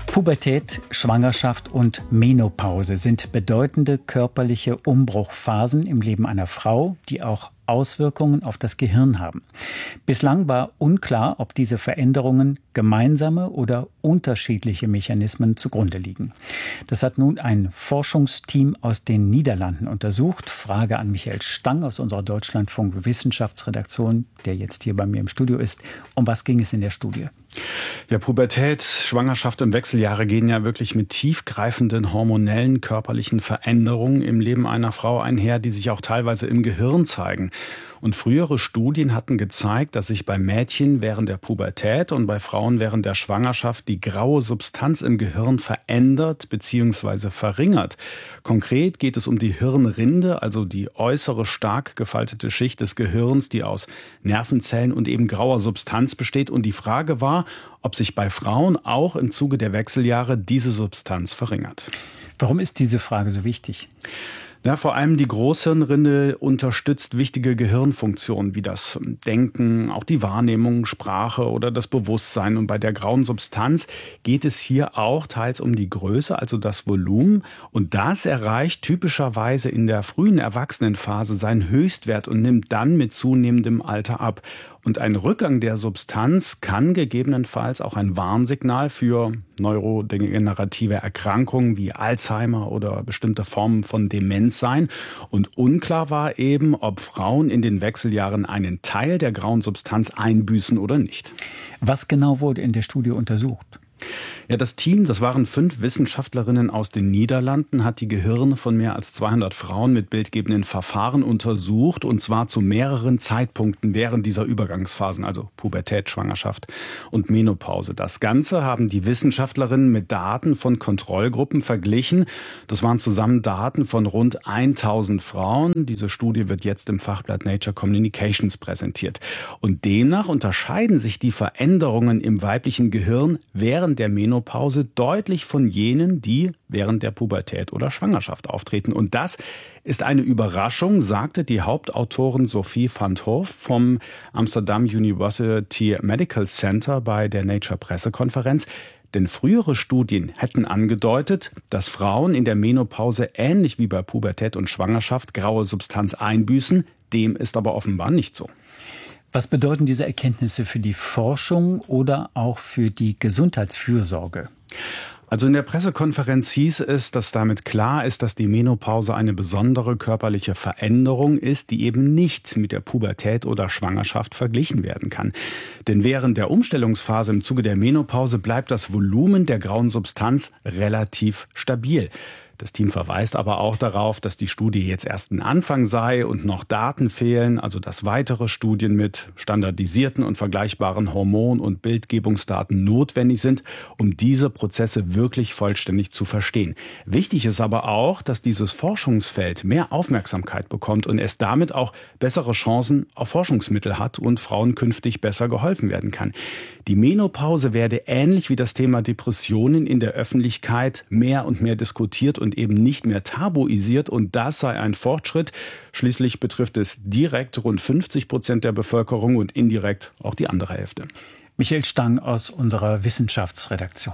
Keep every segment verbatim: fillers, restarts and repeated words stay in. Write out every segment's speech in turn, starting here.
Pubertät, Schwangerschaft und Menopause sind bedeutende körperliche Umbruchphasen im Leben einer Frau, die auch Auswirkungen auf das Gehirn haben. Bislang war unklar, ob diese Veränderungen gemeinsame oder unterschiedliche Mechanismen zugrunde liegen. Das hat nun ein Forschungsteam aus den Niederlanden untersucht. Frage an Michael Stang aus unserer Deutschlandfunk-Wissenschaftsredaktion, der jetzt hier bei mir im Studio ist. Um was ging es in der Studie? Ja, Pubertät, Schwangerschaft und Wechseljahre gehen ja wirklich mit tiefgreifenden hormonellen körperlichen Veränderungen im Leben einer Frau einher, die sich auch teilweise im Gehirn zeigen. Und frühere Studien hatten gezeigt, dass sich bei Mädchen während der Pubertät und bei Frauen während der Schwangerschaft die graue Substanz im Gehirn verändert bzw. verringert. Konkret geht es um die Hirnrinde, also die äußere stark gefaltete Schicht des Gehirns, die aus Nervenzellen und eben grauer Substanz besteht. Und die Frage war, ob sich bei Frauen auch im Zuge der Wechseljahre diese Substanz verringert. Warum ist diese Frage so wichtig? Ja, vor allem die Großhirnrinde unterstützt wichtige Gehirnfunktionen wie das Denken, auch die Wahrnehmung, Sprache oder das Bewusstsein. Und bei der grauen Substanz geht es hier auch teils um die Größe, also das Volumen. Und das erreicht typischerweise in der frühen Erwachsenenphase seinen Höchstwert und nimmt dann mit zunehmendem Alter ab. Und ein Rückgang der Substanz kann gegebenenfalls auch ein Warnsignal für neurodegenerative Erkrankungen wie Alzheimer oder bestimmte Formen von Demenz sein. Und unklar war eben, ob Frauen in den Wechseljahren einen Teil der grauen Substanz einbüßen oder nicht. Was genau wurde in der Studie untersucht? Ja, das Team, das waren fünf Wissenschaftlerinnen aus den Niederlanden, hat die Gehirne von mehr als zweihundert Frauen mit bildgebenden Verfahren untersucht, und zwar zu mehreren Zeitpunkten während dieser Übergangsphasen, also Pubertät, Schwangerschaft und Menopause. Das Ganze haben die Wissenschaftlerinnen mit Daten von Kontrollgruppen verglichen. Das waren zusammen Daten von rund tausend Frauen. Diese Studie wird jetzt im Fachblatt Nature Communications präsentiert. Und demnach unterscheiden sich die Veränderungen im weiblichen Gehirn während der Menopause deutlich von jenen, die während der Pubertät oder Schwangerschaft auftreten. Und das ist eine Überraschung, sagte die Hauptautorin Sophie van 't Hoof vom Amsterdam University Medical Center bei der Nature-Pressekonferenz. Denn frühere Studien hätten angedeutet, dass Frauen in der Menopause ähnlich wie bei Pubertät und Schwangerschaft graue Substanz einbüßen. Dem ist aber offenbar nicht so. Was bedeuten diese Erkenntnisse für die Forschung oder auch für die Gesundheitsfürsorge? Also in der Pressekonferenz hieß es, dass damit klar ist, dass die Menopause eine besondere körperliche Veränderung ist, die eben nicht mit der Pubertät oder Schwangerschaft verglichen werden kann. Denn während der Umstellungsphase im Zuge der Menopause bleibt das Volumen der grauen Substanz relativ stabil. Das Team verweist aber auch darauf, dass die Studie jetzt erst ein Anfang sei und noch Daten fehlen, also dass weitere Studien mit standardisierten und vergleichbaren Hormon- und Bildgebungsdaten notwendig sind, um diese Prozesse wirklich vollständig zu verstehen. Wichtig ist aber auch, dass dieses Forschungsfeld mehr Aufmerksamkeit bekommt und es damit auch bessere Chancen auf Forschungsmittel hat und Frauen künftig besser geholfen werden kann. Die Menopause werde ähnlich wie das Thema Depressionen in der Öffentlichkeit mehr und mehr diskutiert und eben nicht mehr tabuisiert, und das sei ein Fortschritt. Schließlich betrifft es direkt rund fünfzig Prozent der Bevölkerung und indirekt auch die andere Hälfte. Michael Stang aus unserer Wissenschaftsredaktion.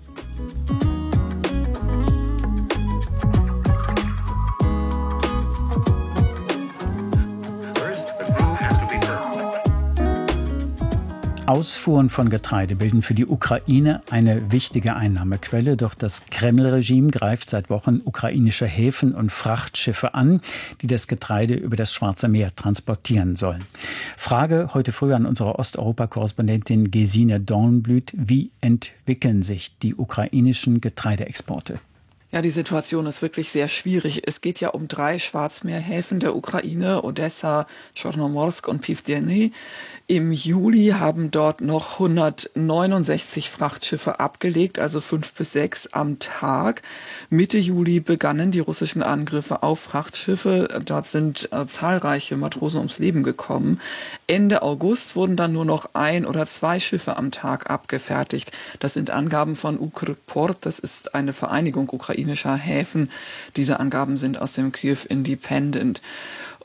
Ausfuhren von Getreide bilden für die Ukraine eine wichtige Einnahmequelle. Doch das Kreml-Regime greift seit Wochen ukrainische Häfen und Frachtschiffe an, die das Getreide über das Schwarze Meer transportieren sollen. Frage heute früh an unsere Osteuropa-Korrespondentin Gesine Dornblüt: Wie entwickeln sich die ukrainischen Getreideexporte? Ja, die Situation ist wirklich sehr schwierig. Es geht ja um drei Schwarzmeerhäfen der Ukraine, Odessa, Chornomorsk und Pivdeny. Im Juli haben dort noch hundertneunundsechzig Frachtschiffe abgelegt, also fünf bis sechs am Tag. Mitte Juli begannen die russischen Angriffe auf Frachtschiffe. Dort sind äh, zahlreiche Matrosen ums Leben gekommen. Ende August wurden dann nur noch ein oder zwei Schiffe am Tag abgefertigt. Das sind Angaben von Ukrport, das ist eine Vereinigung ukrainischer Häfen. Diese Angaben sind aus dem Kyiv Independent.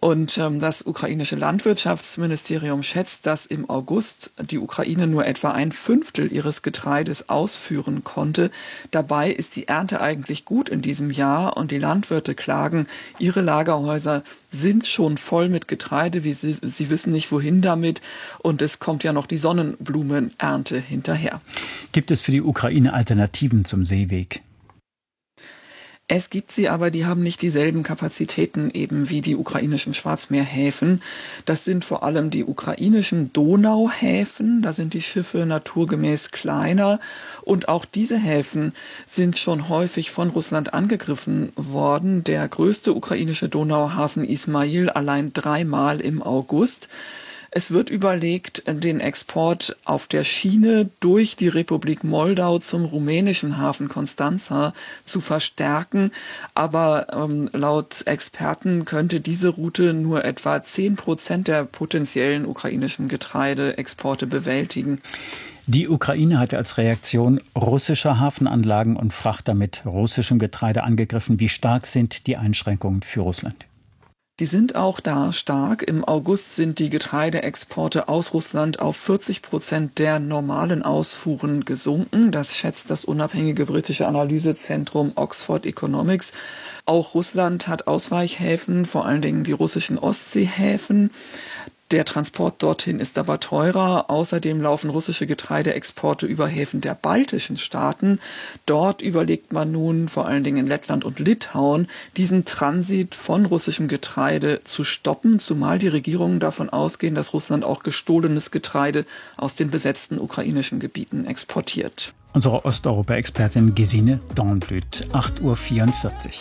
Und ähm, das ukrainische Landwirtschaftsministerium schätzt, dass im August die Ukraine nur etwa ein Fünftel ihres Getreides ausführen konnte. Dabei ist die Ernte eigentlich gut in diesem Jahr und die Landwirte klagen, ihre Lagerhäuser sind schon voll mit Getreide, wie sie, sie wissen nicht wohin damit und es kommt ja noch die Sonnenblumenernte hinterher. Gibt es für die Ukraine Alternativen zum Seeweg? Es gibt sie, aber die haben nicht dieselben Kapazitäten eben wie die ukrainischen Schwarzmeerhäfen. Das sind vor allem die ukrainischen Donauhäfen, da sind die Schiffe naturgemäß kleiner und auch diese Häfen sind schon häufig von Russland angegriffen worden. Der größte ukrainische Donauhafen Ismail allein dreimal im August. Es wird überlegt, den Export auf der Schiene durch die Republik Moldau zum rumänischen Hafen Constanța zu verstärken. Aber ähm, laut Experten könnte diese Route nur etwa zehn Prozent der potenziellen ukrainischen Getreideexporte bewältigen. Die Ukraine hat als Reaktion russischer Hafenanlagen und Frachter mit russischem Getreide angegriffen. Wie stark sind die Einschränkungen für Russland? Die sind auch da stark. Im August sind die Getreideexporte aus Russland auf vierzig Prozent der normalen Ausfuhren gesunken. Das schätzt das unabhängige britische Analysezentrum Oxford Economics. Auch Russland hat Ausweichhäfen, vor allen Dingen die russischen Ostseehäfen. Der Transport dorthin ist aber teurer. Außerdem laufen russische Getreideexporte über Häfen der baltischen Staaten. Dort überlegt man nun, vor allen Dingen in Lettland und Litauen, diesen Transit von russischem Getreide zu stoppen, zumal die Regierungen davon ausgehen, dass Russland auch gestohlenes Getreide aus den besetzten ukrainischen Gebieten exportiert. Unsere Osteuropa-Expertin Gesine Dornblüt, acht Uhr vierundvierzig.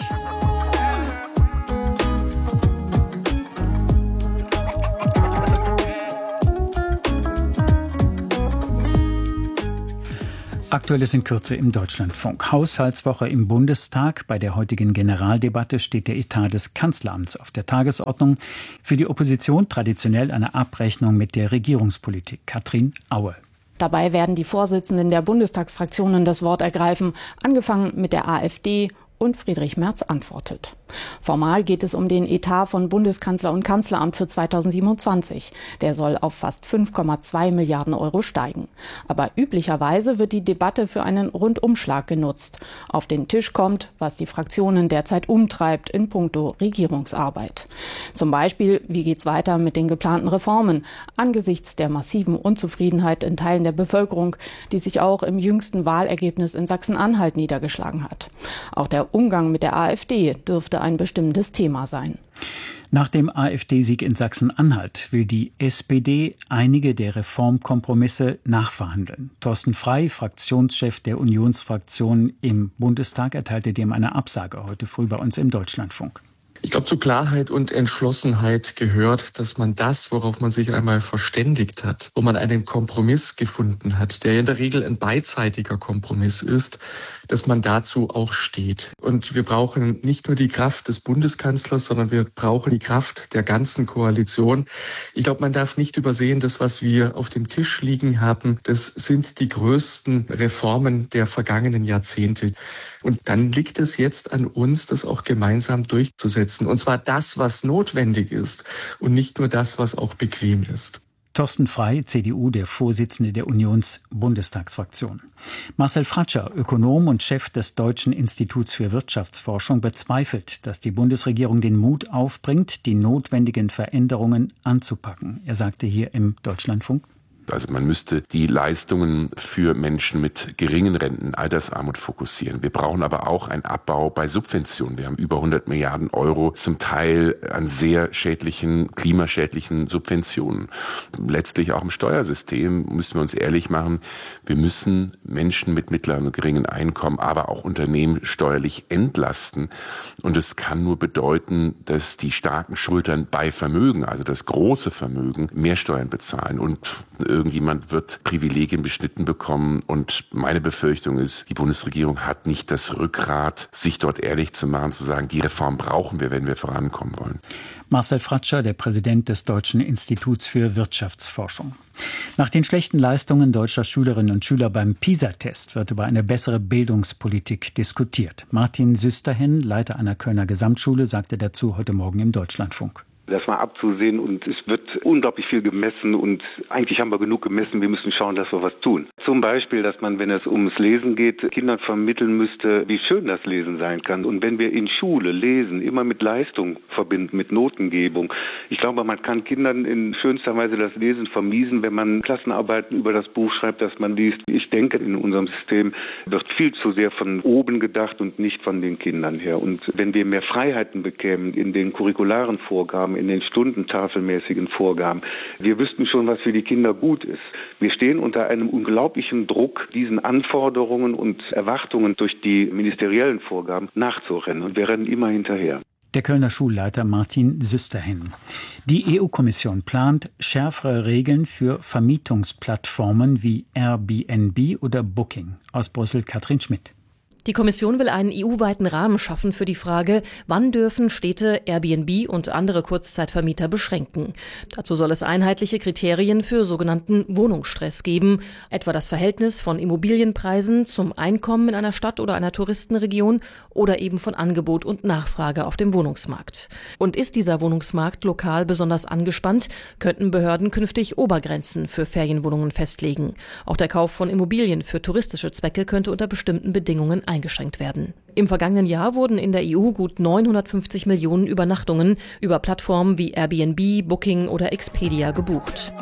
Aktuelles in Kürze im Deutschlandfunk. Haushaltswoche im Bundestag. Bei der heutigen Generaldebatte steht der Etat des Kanzleramts auf der Tagesordnung. Für die Opposition traditionell eine Abrechnung mit der Regierungspolitik. Katrin Aue. Dabei werden die Vorsitzenden der Bundestagsfraktionen das Wort ergreifen, angefangen mit der AfD. Und Friedrich Merz antwortet. Formal geht es um den Etat von Bundeskanzler und Kanzleramt für zweitausendsiebenundzwanzig. Der soll auf fast fünf Komma zwei Milliarden Euro steigen. Aber üblicherweise wird die Debatte für einen Rundumschlag genutzt. Auf den Tisch kommt, was die Fraktionen derzeit umtreibt in puncto Regierungsarbeit. Zum Beispiel, wie geht's weiter mit den geplanten Reformen angesichts der massiven Unzufriedenheit in Teilen der Bevölkerung, die sich auch im jüngsten Wahlergebnis in Sachsen-Anhalt niedergeschlagen hat. Auch der Umgang mit der AfD dürfte ein bestimmendes Thema sein. Nach dem AfD-Sieg in Sachsen-Anhalt will die S P D einige der Reformkompromisse nachverhandeln. Thorsten Frey, Fraktionschef der Unionsfraktion im Bundestag, erteilte dem eine Absage heute früh bei uns im Deutschlandfunk. Ich glaube, zu Klarheit und Entschlossenheit gehört, dass man das, worauf man sich einmal verständigt hat, wo man einen Kompromiss gefunden hat, der in der Regel ein beidseitiger Kompromiss ist, dass man dazu auch steht. Und wir brauchen nicht nur die Kraft des Bundeskanzlers, sondern wir brauchen die Kraft der ganzen Koalition. Ich glaube, man darf nicht übersehen, das, was wir auf dem Tisch liegen haben, das sind die größten Reformen der vergangenen Jahrzehnte. Und dann liegt es jetzt an uns, das auch gemeinsam durchzusetzen. Und zwar das, was notwendig ist und nicht nur das, was auch bequem ist. Thorsten Frey, C D U, der Vorsitzende der Unions-Bundestagsfraktion. Marcel Fratscher, Ökonom und Chef des Deutschen Instituts für Wirtschaftsforschung, bezweifelt, dass die Bundesregierung den Mut aufbringt, die notwendigen Veränderungen anzupacken. Er sagte hier im Deutschlandfunk: Also man müsste die Leistungen für Menschen mit geringen Renten, Altersarmut fokussieren. Wir brauchen aber auch einen Abbau bei Subventionen. Wir haben über hundert Milliarden Euro, zum Teil an sehr schädlichen, klimaschädlichen Subventionen. Letztlich auch im Steuersystem müssen wir uns ehrlich machen. Wir müssen Menschen mit mittleren und geringen Einkommen, aber auch Unternehmen steuerlich entlasten. Und es kann nur bedeuten, dass die starken Schultern bei Vermögen, also das große Vermögen, mehr Steuern bezahlen. Und irgendjemand wird Privilegien beschnitten bekommen. Und meine Befürchtung ist, die Bundesregierung hat nicht das Rückgrat, sich dort ehrlich zu machen, zu sagen, die Reform brauchen wir, wenn wir vorankommen wollen. Marcel Fratscher, der Präsident des Deutschen Instituts für Wirtschaftsforschung. Nach den schlechten Leistungen deutscher Schülerinnen und Schüler beim PISA-Test wird über eine bessere Bildungspolitik diskutiert. Martin Süsterhen, Leiter einer Kölner Gesamtschule, sagte dazu heute Morgen im Deutschlandfunk. Das war abzusehen und es wird unglaublich viel gemessen und eigentlich haben wir genug gemessen, wir müssen schauen, dass wir was tun. Zum Beispiel, dass man, wenn es ums Lesen geht, Kindern vermitteln müsste, wie schön das Lesen sein kann. Und wenn wir in Schule Lesen immer mit Leistung verbinden, mit Notengebung, ich glaube, man kann Kindern in schönster Weise das Lesen vermiesen, wenn man Klassenarbeiten über das Buch schreibt, das man liest. Ich denke, in unserem System wird viel zu sehr von oben gedacht und nicht von den Kindern her. Und wenn wir mehr Freiheiten bekämen in den curricularen Vorgaben, in den stundentafelmäßigen Vorgaben, wir wüssten schon, was für die Kinder gut ist. Wir stehen unter einem unglaublichen Druck, diesen Anforderungen und Erwartungen durch die ministeriellen Vorgaben nachzurennen. Und wir rennen immer hinterher. Der Kölner Schulleiter Martin Süsterhin. Die E U-Kommission plant schärfere Regeln für Vermietungsplattformen wie Airbnb oder Booking. Aus Brüssel Katrin Schmidt. Die Kommission will einen E U-weiten Rahmen schaffen für die Frage, wann dürfen Städte Airbnb und andere Kurzzeitvermieter beschränken. Dazu soll es einheitliche Kriterien für sogenannten Wohnungsstress geben, etwa das Verhältnis von Immobilienpreisen zum Einkommen in einer Stadt oder einer Touristenregion oder eben von Angebot und Nachfrage auf dem Wohnungsmarkt. Und ist dieser Wohnungsmarkt lokal besonders angespannt, könnten Behörden künftig Obergrenzen für Ferienwohnungen festlegen. Auch der Kauf von Immobilien für touristische Zwecke könnte unter bestimmten Bedingungen eingeschränkt werden. Im vergangenen Jahr wurden in der E U gut neunhundertfünfzig Millionen Übernachtungen über Plattformen wie Airbnb, Booking oder Expedia gebucht.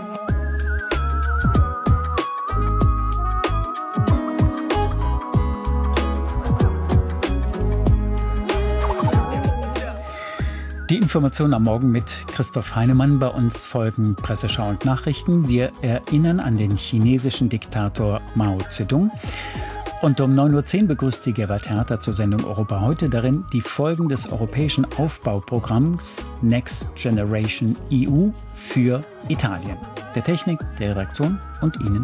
Die Information am Morgen mit Christoph Heinemann. Bei uns folgen Presseschau und Nachrichten. Wir erinnern an den chinesischen Diktator Mao Zedong. Und um neun Uhr zehn begrüßt sie Gerhard Herter zur Sendung Europa heute. Darin die Folgen des europäischen Aufbauprogramms Next Generation E U für Italien. Der Technik, der Redaktion und Ihnen